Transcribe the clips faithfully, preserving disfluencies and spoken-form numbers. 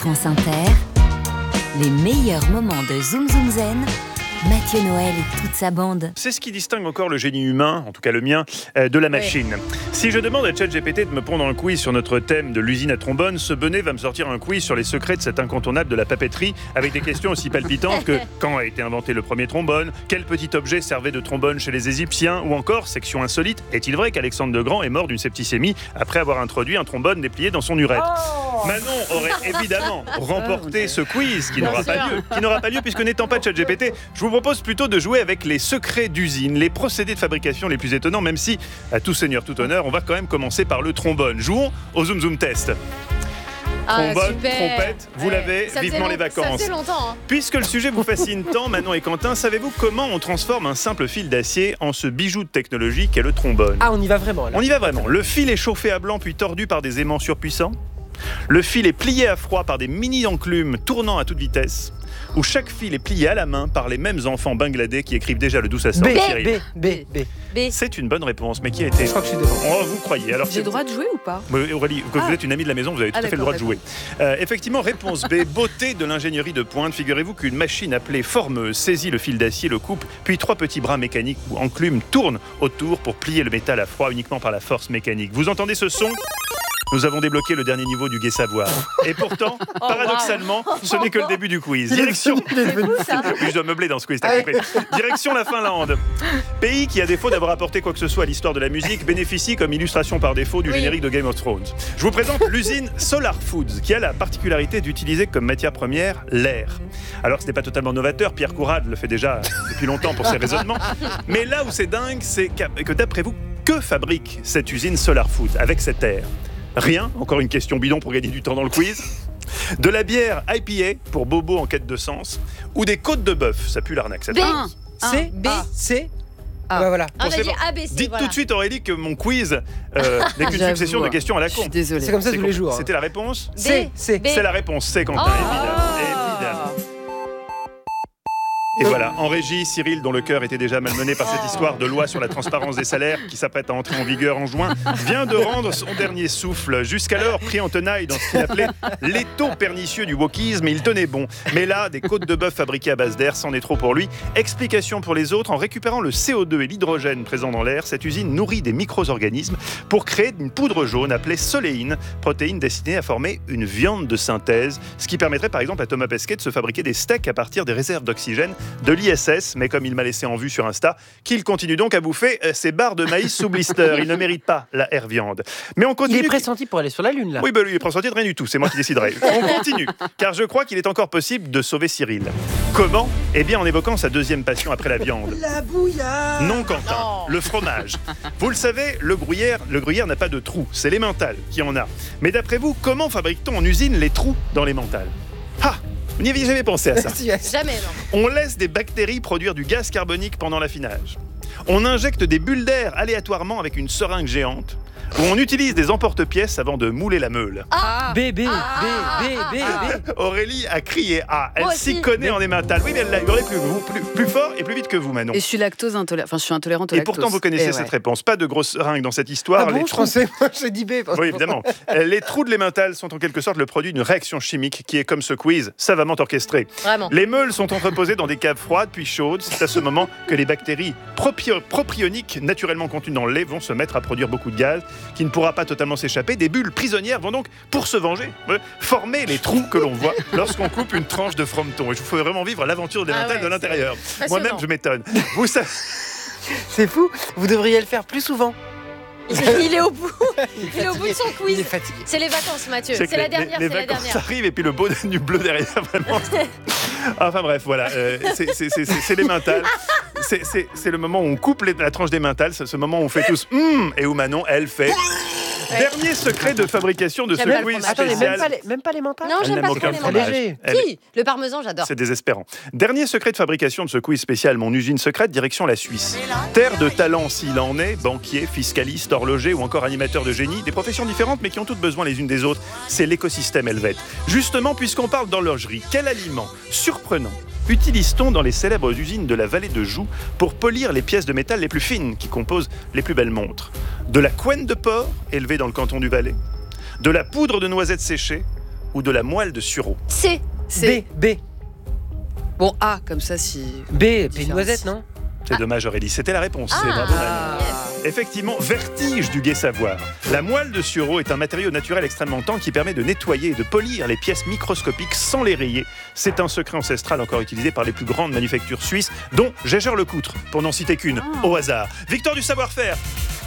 France Inter, les meilleurs moments de Zoom Zoom Zen, Mathieu Noël et toute sa bande. C'est ce qui distingue encore le génie humain, en tout cas le mien, euh, de la machine. Oui. Si je demande à ChatGPT de me pondre un quiz sur notre thème de l'usine à trombone, ce bonnet va me sortir un quiz sur les secrets de cet incontournable de la papeterie, avec des questions aussi palpitantes que quand a été inventé le premier trombone, quel petit objet servait de trombone chez les Égyptiens, ou encore, section insolite, est-il vrai qu'Alexandre le Grand est mort d'une septicémie après avoir introduit un trombone déplié dans son urètre? oh Manon aurait évidemment remporté ce quiz qui n'aura pas lieu, qui n'aura pas lieu puisque n'étant pas ChatGPT, je vous propose plutôt de jouer avec les secrets d'usine, les procédés de fabrication les plus étonnants, même si, à tout seigneur, tout honneur, on va quand même commencer par le trombone. Jouons au Zoom Zoom Test. Ah, Trombone, super. trompette, vous ouais. l'avez, ça vivement les vacances. Ça faisait longtemps. Hein. Puisque le sujet vous fascine tant, Manon et Quentin, savez-vous comment on transforme un simple fil d'acier en ce bijou de technologie qu'est le trombone? Ah, on y va vraiment là. On y va vraiment. Le fil est chauffé à blanc puis tordu par des aimants surpuissants. Le fil est plié à froid par des mini-enclumes tournant à toute vitesse. Où chaque fil est plié à la main par les mêmes enfants bangladais qui écrivent déjà le douce à B, B, B, B, B. C'est une bonne réponse, mais qui a été... Je crois que je suis devant. Oh, vous croyez. Alors, j'ai le droit de jouer ou pas? Aurélie, ah. vous êtes une amie de la maison, vous avez tout ah, à fait le droit de jouer. Euh, effectivement, réponse B, beauté de l'ingénierie de pointe. Figurez-vous qu'une machine appelée formeuse saisit le fil d'acier, le coupe, puis trois petits bras mécaniques ou enclumes tournent autour pour plier le métal à froid uniquement par la force mécanique. Vous entendez ce son ? Nous avons débloqué le dernier niveau du gai savoir. Et pourtant, oh, paradoxalement, wow. ce n'est que le début du quiz. Direction... Je dois meubler dans ce quiz, t'as compris. Direction la Finlande. Pays qui, à défaut d'avoir apporté quoi que ce soit à l'histoire de la musique, bénéficie comme illustration par défaut du oui. générique de Game of Thrones. Je vous présente l'usine Solar Foods, qui a la particularité d'utiliser comme matière première l'air. Alors, ce n'est pas totalement novateur, Pierre Courade le fait déjà depuis longtemps pour ses raisonnements. Mais là où c'est dingue, c'est que d'après vous, que fabrique cette usine Solar Foods avec cet air? Rien, encore une question bidon pour gagner du temps dans le quiz. De la bière I P A pour bobo en quête de sens, ou des côtes de bœuf, ça pue l'arnaque. B, C, B, C. Ah bah voilà. Ah, j'ai dit A, B, C. Dites voilà. tout de suite, Aurélie, que mon quiz euh, n'est qu'une succession de questions à la con. Je suis désolé. C'est comme ça tous les jours. C'était la réponse C, C. C'est la réponse C, Quentin, oh évidemment. évidemment. Et voilà, en régie, Cyril, dont le cœur était déjà malmené par cette histoire de loi sur la transparence des salaires qui s'apprête à entrer en vigueur en juin, vient de rendre son dernier souffle. Jusqu'alors, pris en tenaille dans ce qu'il appelait l'étau pernicieux du wokisme, il tenait bon. Mais là, des côtes de bœuf fabriquées à base d'air, c'en est trop pour lui. Explication pour les autres, en récupérant le C O deux et l'hydrogène présents dans l'air, cette usine nourrit des micro-organismes pour créer une poudre jaune appelée soléine, protéine destinée à former une viande de synthèse, ce qui permettrait par exemple à Thomas Pesquet de se fabriquer des steaks à partir des réserves d'oxygène de l'I S S, mais comme il m'a laissé en vue sur Insta, qu'il continue donc à bouffer ses barres de maïs sous blister. Il ne mérite pas la air viande. Mais on continue. Il est pressenti pour aller sur la Lune, là. Oui, bah lui, il est pressenti de rien du tout. C'est moi qui déciderai. On continue, car je crois qu'il est encore possible de sauver Cyril. Comment ? Eh bien, en évoquant sa deuxième passion après la viande. La bouillade. Non, Quentin. Non. Le fromage. Vous le savez, le gruyère, le gruyère n'a pas de trous. C'est l'emmental qui en a. Mais d'après vous, comment fabrique-t-on en usine les trous dans l'emmental ? Ah ! Vous n'y aviez jamais pensé à ça? Jamais, non. On laisse des bactéries produire du gaz carbonique pendant l'affinage. On injecte des bulles d'air aléatoirement avec une seringue géante. Où on utilise des emporte-pièces avant de mouler la meule. Ah, B, B, ah, B, B, B, B. Aurélie a crié A. Elle s'y connaît en emmental. Oui, mais elle l'a hurlé plus, plus, plus fort et plus vite que vous, Manon. Et je suis lactose intolérante. Enfin, je suis intolérante au et lactose. Et pourtant, vous connaissez et cette ouais. réponse. Pas de grosse seringue dans cette histoire. Ah bon, les je pensais, moi, j'ai dit B. Oui, évidemment. Les trous de l'emmental sont en quelque sorte le produit d'une réaction chimique qui est, comme ce quiz, savamment orchestrée. Vraiment. Les meules sont entreposées dans des caves froides puis chaudes. C'est à ce moment que les bactéries propio- propioniques naturellement contenues dans le lait vont se mettre à produire beaucoup de gaz qui ne pourra pas totalement s'échapper. Des bulles prisonnières vont donc, pour se venger, former les trous que l'on voit lorsqu'on coupe une tranche de frometon. Et je vous fais vraiment vivre l'aventure de l'emmental ah ouais, de l'intérieur. Moi-même, je m'étonne. Vous savez... C'est fou. Vous devriez le faire plus souvent. Il est au bout. Il est au bout de son quiz. Il est fatigué. C'est les vacances, Mathieu. C'est, c'est la les, dernière. Les, c'est les la vacances dernière. arrivent et puis le beau du bleu derrière, vraiment. Enfin bref, voilà. Euh, c'est, c'est, c'est, c'est, c'est l'emmental. C'est, c'est, c'est le moment où on coupe les, la tranche d'emmental. C'est ce moment où on fait tous mm, et où Manon, elle fait. Ouais. Dernier secret de fabrication de ce même quiz Attendez, spécial. même pas les, même pas les mentales. Non, j'aime pas trop les mentales. Léger. Si, le parmesan, j'adore. C'est désespérant. Dernier secret de fabrication de ce quiz spécial, mon usine secrète, direction la Suisse. Terre de talent s'il en est, banquier, fiscaliste, horloger ou encore animateur de génie, des professions différentes mais qui ont toutes besoin les unes des autres. C'est l'écosystème helvète. Justement, puisqu'on parle d'horlogerie, quel aliment surprenant utilise-t-on dans les célèbres usines de la vallée de Joux pour polir les pièces de métal les plus fines qui composent les plus belles montres? De la couenne de porc, élevée dans le canton du Valais, de la poudre de noisettes séchées ou de la moelle de sureau? C. C'est B, B, bon A comme ça si. B, B Différence. noisette, non? C'est dommage Aurélie, c'était la réponse. C'est Ah. bravo, Manu. Ah. Effectivement, vertige du gai savoir. La moelle de sureau est un matériau naturel extrêmement tendre qui permet de nettoyer et de polir les pièces microscopiques sans les rayer. C'est un secret ancestral encore utilisé par les plus grandes manufactures suisses, dont Jaeger-LeCoultre, pour n'en citer qu'une, Oh. au hasard. Victoire du savoir-faire.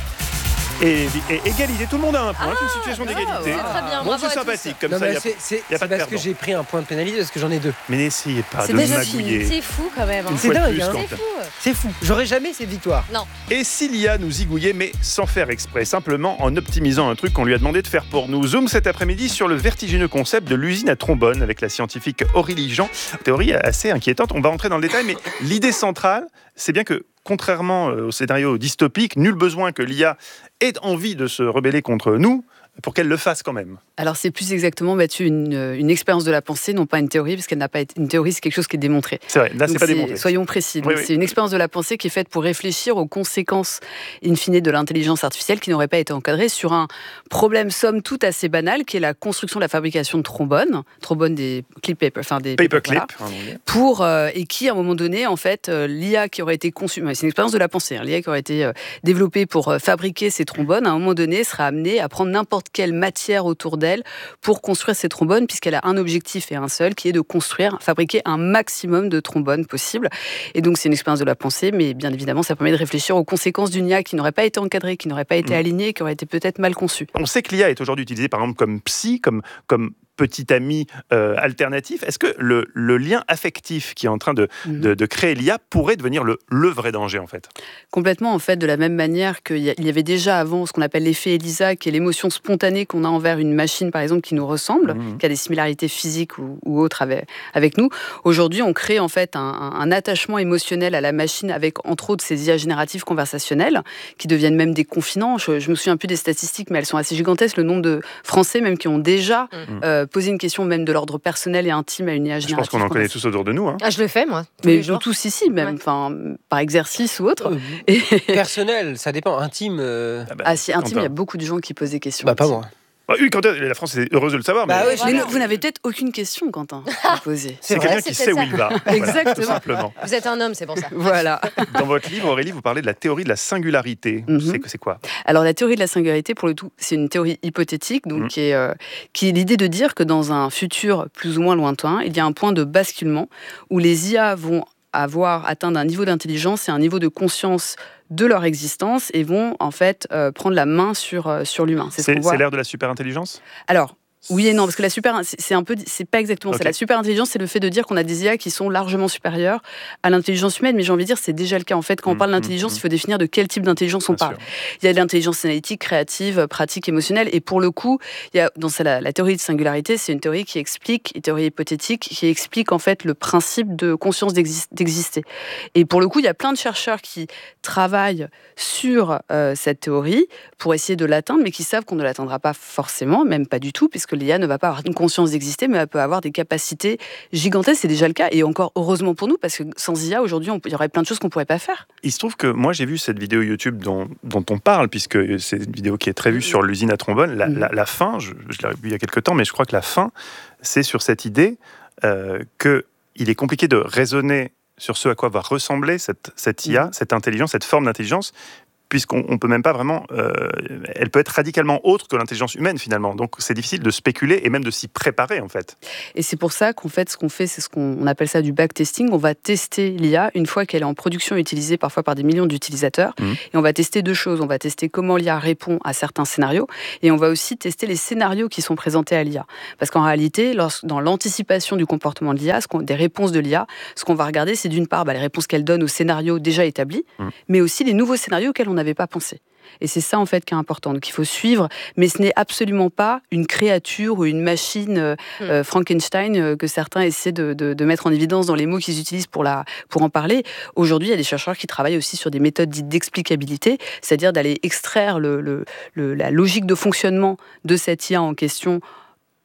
Et, et égalité, tout le monde a un point, Ah, une situation bravo, d'égalité. ouais. Très bien, Bon, bravo c'est à tous. sympathique, comme Non, ça, mais y a- c'est c'est- y a c'est pas de parce que perdant. j'ai pris un point de pénalité parce que j'en ai deux. Mais n'essayez pas C'est de déjà magouiller. fini. C'est fou quand même. hein. Une C'est fois de dingue, plus, hein. Quentin. C'est fou. C'est fou. J'aurais jamais cette victoire. Et s'il y a nous zigouiller, mais sans faire exprès, simplement en optimisant un truc qu'on lui a demandé de faire pour nous. Zoom cet après-midi sur le vertigineux concept de l'usine à trombone avec la scientifique Aurélie Jean. Théorie assez inquiétante, on va rentrer dans le détail, mais l'idée centrale, c'est bien que, contrairement au scénario dystopique, nul besoin que l'I A ait envie de se rebeller contre nous pour qu'elle le fasse quand même. Alors c'est plus exactement, Mathieu, une, une expérience de la pensée, non pas une théorie, parce qu'elle n'a pas été une théorie, c'est quelque chose qui est démontré. C'est vrai, là c'est Donc, pas démontré. Soyons précis. Donc, Oui, oui. C'est une expérience de la pensée qui est faite pour réfléchir aux conséquences in fine de l'intelligence artificielle qui n'aurait pas été encadrée sur un problème somme toute assez banal qui est la construction de la fabrication de trombones, trombones des clip paper, enfin des Paperclip. voilà, pour euh, et qui à un moment donné en fait euh, l'I A qui aurait été conçue, c'est une expérience de la pensée, hein, l'I A qui aurait été euh, développée pour euh, fabriquer ces trombones, à un moment donné sera amenée à prendre n'importe quelle matière autour d'elle pour construire ces trombones, puisqu'elle a un objectif et un seul, qui est de construire, fabriquer un maximum de trombones possible. Et donc c'est une expérience de la pensée, mais bien évidemment ça permet de réfléchir aux conséquences d'une I A qui n'aurait pas été encadrée, qui n'aurait pas été Mmh. alignée, qui aurait été peut-être mal conçue. On sait que l'I A est aujourd'hui utilisée par exemple comme psy, comme, comme petit ami euh, alternatif. Est-ce que le, le lien affectif qui est en train de, Mhm. de, de créer l'I A pourrait devenir le, le vrai danger en fait? Complètement, en fait, de la même manière qu'il y, a- il y avait déjà avant ce qu'on appelle l'effet ELISA, qui est l'émotion spontanée qu'on a envers une machine, par exemple, qui nous ressemble, Mhm. qui a des similarités physiques ou, ou autres avec, avec nous. Aujourd'hui, on crée en fait un, un- un attachement émotionnel à la machine avec, entre autres, ces I A génératives conversationnelles, qui deviennent même des confidents. Je, je me souviens plus des statistiques, mais elles sont assez gigantesques. Le nombre de Français même qui ont déjà Mhm. euh, posé une question même de l'ordre personnel et intime à une I A Je générative. pense qu'on en connaît conversationnelle. tous autour de nous. Hein. Ah, je le fais, moi. tous Mais les jours. nous tous ici, même, Ouais. enfin, par exercice ou autre. Euh, Et- Personnel, ça dépend. Intime. euh, Ah bah, Ah si, intime, il y a Quentin. beaucoup de gens qui posent des questions. Bah, pas intimes. moi. Ah oui, Quentin, la France est heureuse de le savoir, Bah mais ouais, Mais Voilà. nous- vous n'avez peut-être aucune question, Quentin, à poser. c'est vrai, quelqu'un c'est qui sait où peut-être il va. Voilà, Exactement. tout simplement. Vous êtes un homme, c'est pour ça. Voilà. Dans votre livre, Aurélie, vous parlez de la théorie de la singularité. Mhm. C'est c'est quoi? Alors la théorie de la singularité, pour le tout, c'est une théorie hypothétique, donc Mhm. qui est, euh, qui est l'idée de dire que dans un futur plus ou moins lointain, il y a un point de basculement où les I A vont avoir atteint un niveau d'intelligence et un niveau de conscience de leur existence et vont en fait euh, prendre la main sur, euh, sur l'humain. C'est ce C'est qu'on voit. c'est l'ère de la super-intelligence? Alors, oui et non, parce que la super, c'est c'est un peu, c'est pas exactement Ok. ça. La super intelligence, c'est le fait de dire qu'on a des I A qui sont largement supérieures à l'intelligence humaine. Mais j'ai envie de dire, c'est déjà le cas. En fait, quand on Mm, parle mm, d'intelligence, mm. il faut définir de quel type d'intelligence on Bien parle. sûr. Il y a de l'intelligence analytique, créative, pratique, émotionnelle. Et pour le coup, il y a, dans la, la théorie de singularité, c'est une théorie qui explique, une théorie hypothétique, qui explique en fait le principe de conscience d'exis- d'exister. Et pour le coup, il y a plein de chercheurs qui travaillent sur euh, cette théorie pour essayer de l'atteindre, mais qui savent qu'on ne l'atteindra pas forcément, même pas du tout, puisque l'I A ne va pas avoir une conscience d'exister, mais elle peut avoir des capacités gigantesques. C'est déjà le cas, et encore heureusement pour nous, parce que sans I A, aujourd'hui, on- il y aurait plein de choses qu'on ne pourrait pas faire. Il se trouve que moi j'ai vu cette vidéo YouTube dont, dont on parle, puisque c'est une vidéo qui est très vue sur l'usine à trombone. La, Mhm. la- la fin, je, je l'ai vue il y a quelques temps, mais je crois que la fin, c'est sur cette idée euh, qu'il est compliqué de raisonner sur ce à quoi va ressembler cette, cette I A, Mhm. cette intelligence, cette forme d'intelligence, puisqu'on ne peut même pas vraiment... euh, elle peut être radicalement autre que l'intelligence humaine, finalement. Donc c'est difficile de spéculer et même de s'y préparer, en fait. Et c'est pour ça qu'en fait, ce qu'on fait, c'est ce qu'on on appelle ça du backtesting. On va tester l'I A une fois qu'elle est en production, utilisée parfois par des millions d'utilisateurs. Mhm. Et on va tester deux choses. On va tester comment l'I A répond à certains scénarios. Et on va aussi tester les scénarios qui sont présentés à l'I A. Parce qu'en réalité, lorsque, dans l'anticipation du comportement de l'I A, ce qu'on- des réponses de l'I A, ce qu'on va regarder, c'est d'une part bah, les réponses qu'elle donne aux scénarios déjà établis, Mhm. mais aussi les nouveaux scénarios auxquels on n'avait pas pensé. Et c'est ça, en fait, qui est important. Donc, il faut suivre, mais ce n'est absolument pas une créature ou une machine euh, euh, Frankenstein euh, que certains essaient de, de- de mettre en évidence dans les mots qu'ils utilisent pour, la, pour en parler. Aujourd'hui, il y a des chercheurs qui travaillent aussi sur des méthodes dites d'explicabilité, c'est-à-dire d'aller extraire le, le- le- la logique de fonctionnement de cette I A en question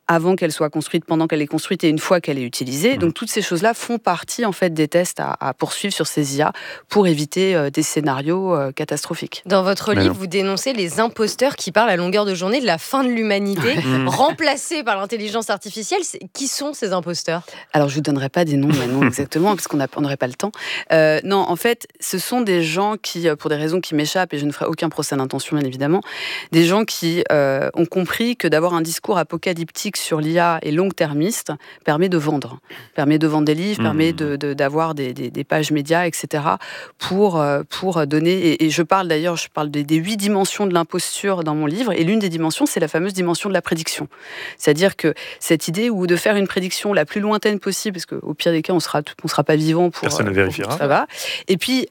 avant qu'elle soit construite, pendant qu'elle est construite et une fois qu'elle est utilisée. Mmh. Donc toutes ces choses-là font partie en fait des tests à, à poursuivre sur ces I A pour éviter euh, des scénarios euh, catastrophiques. Dans votre Mais livre, non. vous dénoncez les imposteurs qui parlent à longueur de journée de la fin de l'humanité, Mmh. remplacés par l'intelligence artificielle. C'est- Qui sont ces imposteurs ? Alors je vous donnerai pas des noms maintenant exactement parce qu'on n'a- on n'aurait pas le temps. Euh, non, en fait, ce sont des gens qui, pour des raisons qui m'échappent et je ne ferai aucun procès d'intention bien évidemment, des gens qui euh, ont compris que d'avoir un discours apocalyptique sur l'I A et long-termiste permet de vendre, permet de vendre des livres, mmh. permet de, de, d'avoir des, des, des pages médias, et cetera pour, pour donner, et, et je parle d'ailleurs, je parle des, des huit dimensions de l'imposture dans mon livre, et l'une des dimensions, c'est la fameuse dimension de la prédiction. C'est-à-dire que cette idée où de faire une prédiction la plus lointaine possible, parce qu'au pire des cas, on sera, on sera pas vivant pour... Personne ne vérifiera. Pour, ça va. Et puis,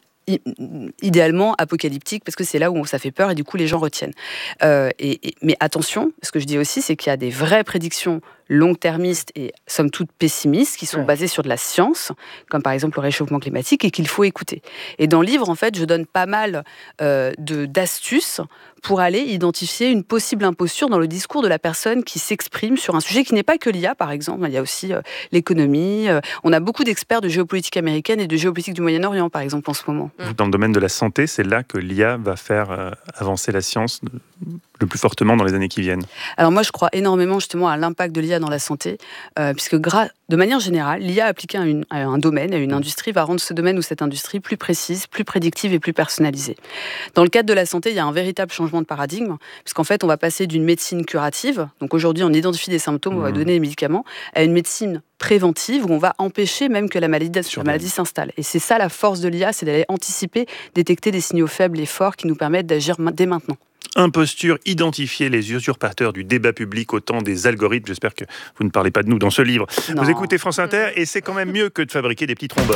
idéalement apocalyptique parce que c'est là où ça fait peur et du coup les gens retiennent. Euh, et, et, mais attention, ce que je dis aussi, c'est qu'il y a des vraies prédictions long-termistes et somme toute pessimistes qui sont ouais. basées sur de la science, comme par exemple le réchauffement climatique, et qu'il faut écouter. Et dans le livre, en fait, je donne pas mal euh, de, d'astuces pour aller identifier une possible imposture dans le discours de la personne qui s'exprime sur un sujet qui n'est pas que l'I A, par exemple. Il y a aussi euh, l'économie. Euh, on a beaucoup d'experts de géopolitique américaine et de géopolitique du Moyen-Orient, par exemple, en ce moment. Dans le domaine de la santé, c'est là que l'I A va faire euh, avancer la science le plus fortement dans les années qui viennent. Alors moi, je crois énormément justement à l'impact de l'I A dans la santé, euh, puisque gra- de manière générale, l'I A appliquée à, une, à un domaine, à une industrie, va rendre ce domaine ou cette industrie plus précise, plus prédictive et plus personnalisée. Dans le cadre de la santé, il y a un véritable changement de paradigme, puisqu'en fait, on va passer d'une médecine curative, donc aujourd'hui, on identifie des symptômes, mmh. on va donner des médicaments, à une médecine préventive, où on va empêcher même que la maladie, la maladie s'installe. Et c'est ça la force de l'I A, c'est d'aller anticiper, détecter des signaux faibles et forts qui nous permettent d'agir dès maintenant. Imposture, identifier les usurpateurs du débat public au temps des algorithmes. J'espère que vous ne parlez pas de nous dans ce livre. Non. Vous écoutez France Inter et c'est quand même mieux que de fabriquer des petits trombones.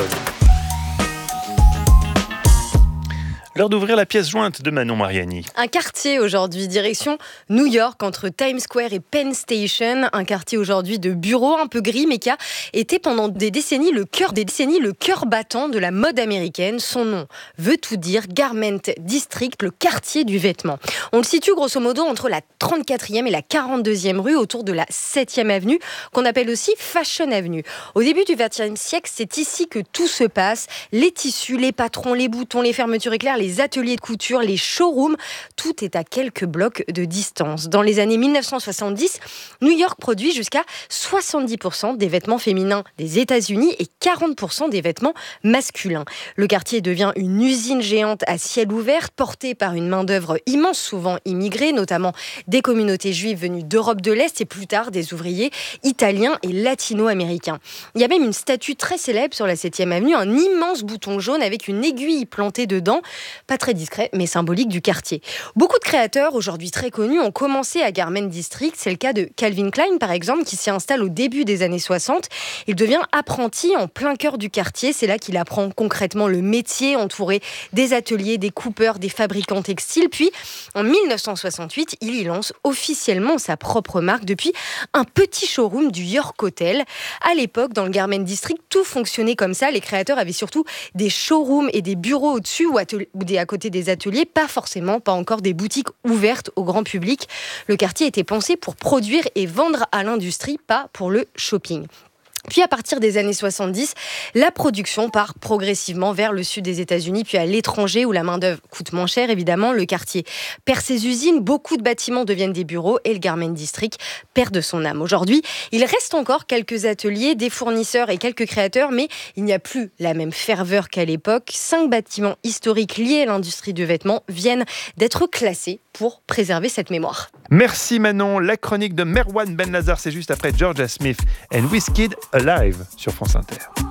L'heure d'ouvrir la pièce jointe de Manon Mariani. Un quartier aujourd'hui, direction New York, entre Times Square et Penn Station. Un quartier aujourd'hui de bureaux un peu gris, mais qui a été pendant des décennies le cœur, des décennies, le cœur battant de la mode américaine. Son nom veut tout dire, Garment District, le quartier du vêtement. On le situe grosso modo entre la trente-quatrième et la quarante-deuxième rue, autour de la septième avenue, qu'on appelle aussi Fashion Avenue. Au début du vingtième siècle, c'est ici que tout se passe. Les tissus, les patrons, les boutons, les fermetures éclairs, les ateliers de couture, les showrooms, tout est à quelques blocs de distance. Dans les années mille neuf cent soixante-dix, New York produit jusqu'à soixante-dix pour cent des vêtements féminins des États-Unis et quarante pour cent des vêtements masculins. Le quartier devient une usine géante à ciel ouvert, portée par une main-d'œuvre immense, souvent immigrée, notamment des communautés juives venues d'Europe de l'Est et plus tard des ouvriers italiens et latino-américains. Il y a même une statue très célèbre sur la septième avenue, un immense bouton jaune avec une aiguille plantée dedans. Pas très discret, mais symbolique du quartier. Beaucoup de créateurs, aujourd'hui très connus, ont commencé à Garment District. C'est le cas de Calvin Klein, par exemple, qui s'y installe au début des années soixante. Il devient apprenti en plein cœur du quartier. C'est là qu'il apprend concrètement le métier, entouré des ateliers, des coupeurs, des fabricants textiles. Puis, en mille neuf cent soixante-huit, il y lance officiellement sa propre marque depuis un petit showroom du York Hotel. À l'époque, dans le Garment District, tout fonctionnait comme ça. Les créateurs avaient surtout des showrooms et des bureaux au-dessus ou, ateliers, ou des, à côté des ateliers, pas forcément, pas encore des boutiques ouvertes au grand public. Le quartier était pensé pour produire et vendre à l'industrie, pas pour le shopping. Puis à partir des années soixante-dix, la production part progressivement vers le sud des États-Unis, puis à l'étranger où la main-d'œuvre coûte moins cher, évidemment. Le quartier perd ses usines, beaucoup de bâtiments deviennent des bureaux et le Garment District perd de son âme. Aujourd'hui, il reste encore quelques ateliers, des fournisseurs et quelques créateurs, mais il n'y a plus la même ferveur qu'à l'époque. Cinq bâtiments historiques liés à l'industrie du vêtement viennent d'être classés pour préserver cette mémoire. Merci Manon. La chronique de Merwan Ben Lazar, c'est juste après Georgia Smith and Wizkid Alive sur France Inter.